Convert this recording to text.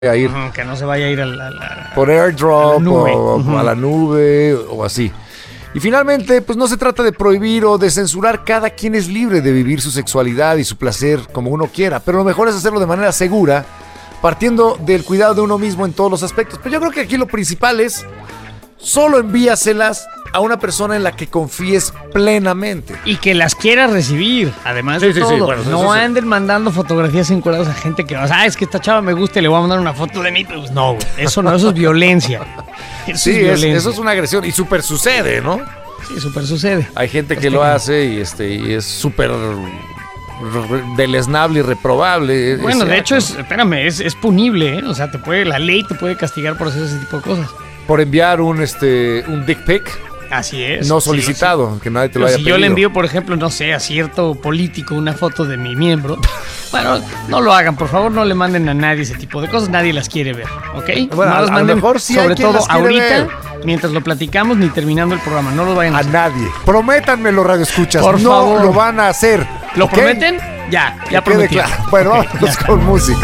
a ir. Que no se vaya a ir por airdrop a a la nube o así. Y finalmente, pues no se trata de prohibir o de censurar. Cada quien es libre de vivir su sexualidad y su placer como uno quiera, pero lo mejor es hacerlo de manera segura, partiendo del cuidado de uno mismo en todos los aspectos. Pero yo creo que aquí lo principal es solo envíaselas a una persona en la que confíes plenamente. Y que las quieras recibir, además de todo. Bueno, no anden mandando fotografías encuadradas a gente que es que esta chava me gusta y le voy a mandar una foto de mí. Pues no, güey. Eso es violencia. Eso es una agresión y súper sucede, ¿no? Sí, súper sucede. Hay gente que lo hace y es súper deleznable y reprobable. Bueno, de hecho es punible, ¿eh? O sea, la ley te puede castigar por hacer ese tipo de cosas. Por enviar un dick pic. Así es. No solicitado, que nadie te lo haya pedido. Si yo le envío, por ejemplo, no sé, a cierto político una foto de mi miembro, bueno, no lo hagan, por favor, no le manden a nadie ese tipo de cosas, nadie las quiere ver, ¿ok? Bueno, no las manden, a lo mejor sí sobre hay quien todo las quiere ahorita, ver. mientras lo platicamos, ni terminando el programa, no lo vayan a hacer. nadie. Prométanmelo, radioescuchas, por no favor. lo van a hacer. ¿Lo ¿ok? prometen? Ya Que quede prometí. claro. Bueno, vamos con música.